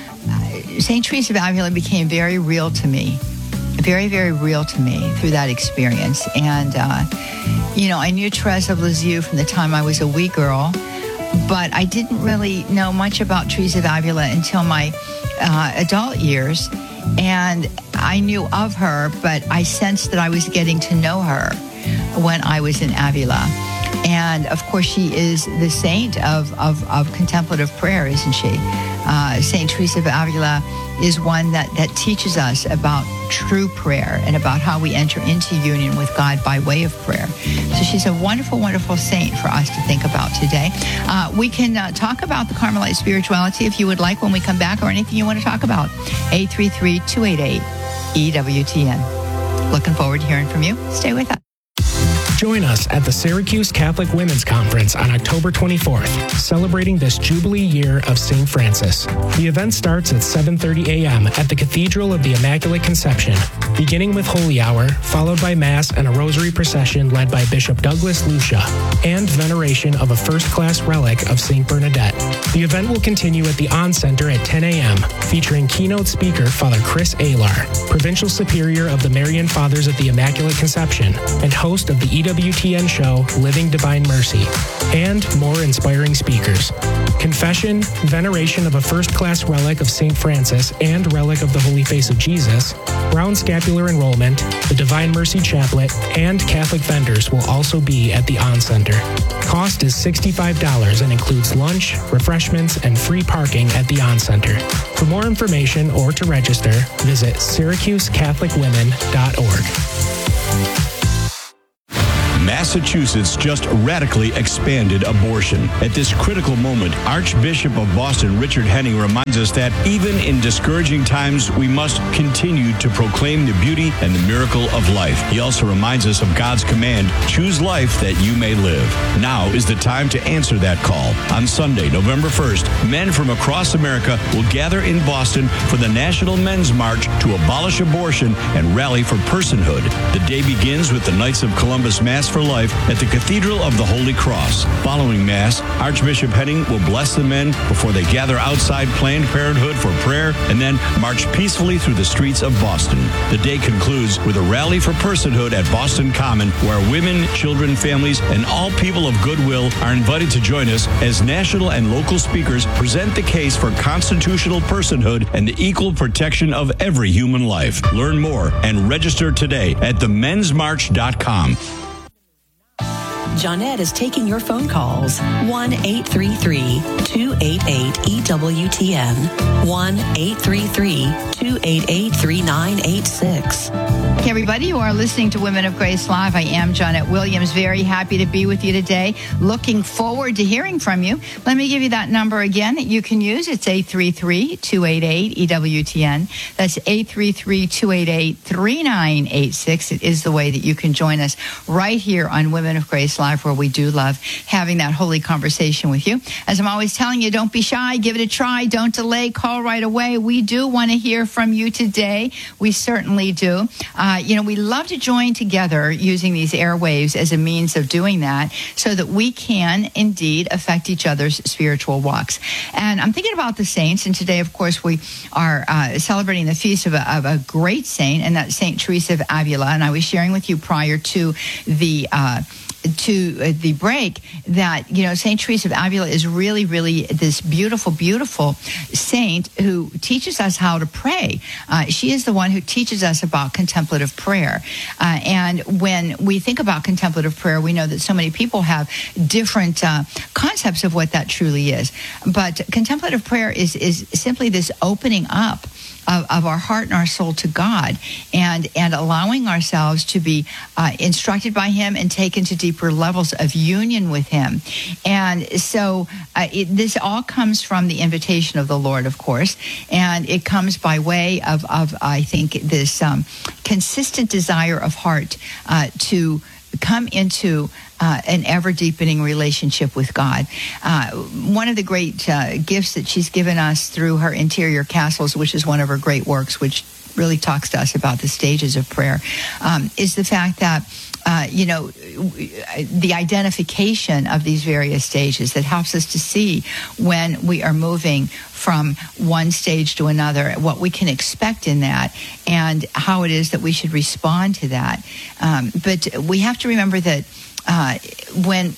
Saint Teresa of Avila became very real to me. Very, very real to me through that experience. And, uh, you know, I knew Teresa of Lisieux from the time I was a wee girl, but I didn't really know much about Teresa of Avila until my uh, adult years. And I knew of her, but I sensed that I was getting to know her when I was in Avila. And, of course, she is the saint of, of, of contemplative prayer, isn't she? Uh, Saint Teresa of Avila is one that, that teaches us about true prayer and about how we enter into union with God by way of prayer. So she's a wonderful, wonderful saint for us to think about today. Uh, we can uh, talk about the Carmelite spirituality if you would like when we come back, or anything you want to talk about. eight three three, two eight eight, E W T N. Looking forward to hearing from you. Stay with us. Join us at the Syracuse Catholic Women's Conference on October twenty-fourth, celebrating this Jubilee year of Saint Francis. The event starts at seven thirty a.m. at the Cathedral of the Immaculate Conception, beginning with Holy Hour, followed by Mass and a Rosary procession led by Bishop Douglas Lucia, and veneration of a first-class relic of Saint Bernadette. The event will continue at the On Center at ten a.m., featuring keynote speaker Father Chris Alar, Provincial Superior of the Marian Fathers of the Immaculate Conception, and host of the E W T N show Living Divine Mercy, and more inspiring speakers. Confession, veneration of a first-class relic of Saint Francis and relic of the Holy Face of Jesus, Brown Scapular Enrollment, the Divine Mercy Chaplet, and Catholic vendors will also be at the On Center. Cost is sixty-five dollars and includes lunch, refreshments, and free parking at the On Center. For more information or to register, visit syracuse catholic women dot org. Massachusetts just radically expanded abortion. At this critical moment, Archbishop of Boston Richard Henning reminds us that even in discouraging times, we must continue to proclaim the beauty and the miracle of life. He also reminds us of God's command, choose life that you may live. Now is the time to answer that call. On Sunday, November first, men from across America will gather in Boston for the National Men's March to abolish abortion and rally for personhood. The day begins with the Knights of Columbus Mass for Life at the Cathedral of the Holy Cross. Following Mass, Archbishop Henning will bless the men before they gather outside Planned Parenthood for prayer and then march peacefully through the streets of Boston. The day concludes with a rally for personhood at Boston Common, where women, children, families, and all people of goodwill are invited to join us as national and local speakers present the case for constitutional personhood and the equal protection of every human life. Learn more and register today at the men's march dot com. Johnette is taking your phone calls. one eight three three, two eight eight, E W T N. one eight three three, two eight eight, three nine eight six. Hey, everybody, you are listening to Women of Grace Live. I am Johnette Williams. Very happy to be with you today. Looking forward to hearing from you. Let me give you that number again that you can use. It's eight three three, two eight eight, E W T N. That's eight three three, two eight eight, three nine eight six. It is the way that you can join us right here on Women of Grace Live, where we do love having that holy conversation with you. As I'm always telling you, don't be shy. Give it a try. Don't delay. Call right away. We do want to hear from you today. We certainly do. Uh, you know, we love to join together using these airwaves as a means of doing that so that we can indeed affect each other's spiritual walks. And I'm thinking about the saints, and today, of course, we are uh, celebrating the feast of a, of a great saint, and that's Saint Teresa of Avila. And I was sharing with you prior to the uh, to the break that, you know, Saint Teresa of Avila is really, really this beautiful, beautiful saint who teaches us how to pray. Uh, she is the one who teaches us about contemplative prayer. Uh, and when we think about contemplative prayer, we know that so many people have different uh, concepts of what that truly is. But contemplative prayer is, is simply this opening up Of, of our heart and our soul to God, and and allowing ourselves to be uh, instructed by Him and taken to deeper levels of union with Him. And so uh, it, this all comes from the invitation of the Lord, of course, and it comes by way of, of I think, this um, consistent desire of heart uh, to come into uh, an ever-deepening relationship with God. Uh, one of the great uh, gifts that she's given us through her Interior Castles, which is one of her great works, which really talks to us about the stages of prayer, um, is the fact that Uh, you know, the identification of these various stages that helps us to see when we are moving from one stage to another, what we can expect in that, and how it is that we should respond to that. Um, but we have to remember that uh, when...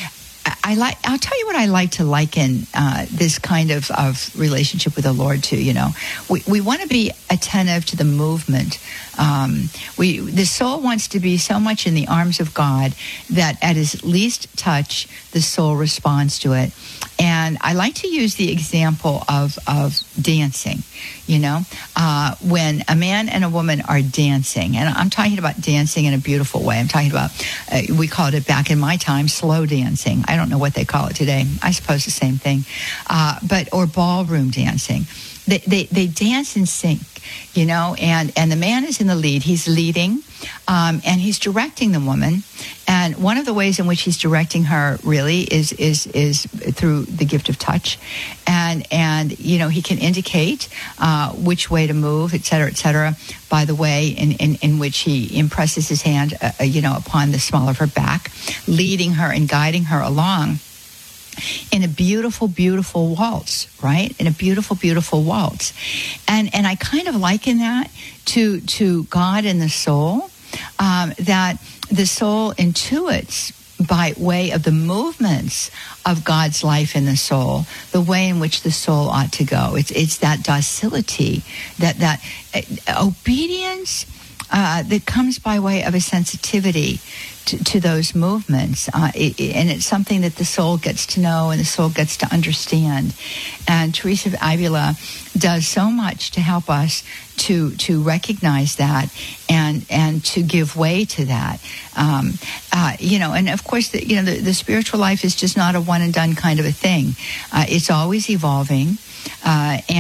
I like. I'll tell you what I like to liken uh, this kind of, of relationship with the Lord to. You know, we we want to be attentive to the movement. Um, we the soul wants to be so much in the arms of God that at His least touch, the soul responds to it. And I like to use the example of of dancing. You know, uh, when a man and a woman are dancing, and I'm talking about dancing in a beautiful way. I'm talking about uh, we called it back in my time slow dancing. I don't know what they call it today. I suppose the same thing, uh, but or ballroom dancing. they, they, they dance in sync, you know, and, and the man is in the lead. He's leading, um, and he's directing the woman. And one of the ways in which he's directing her really is is is through the gift of touch. And, and you know, he can indicate uh, which way to move, et cetera, et cetera, by the way in, in, in which he impresses his hand, uh, you know, upon the small of her back, leading her and guiding her along in a beautiful, beautiful waltz, right? In a beautiful, beautiful waltz. And and I kind of liken that to, to God and the soul, um, that the soul intuits by way of the movements of God's life in the soul, the way in which the soul ought to go. It's it's that docility, that, that uh, obedience uh, that comes by way of a sensitivity to, to those movements. Uh, it, it, and it's something that the soul gets to know and the soul gets to understand. And Teresa of Avila does so much to help us to to recognize that and and to give way to that. Um, uh, you know, and of course, the, you know, the, the spiritual life is just not a one and done kind of a thing. Uh, it's always evolving. Uh, and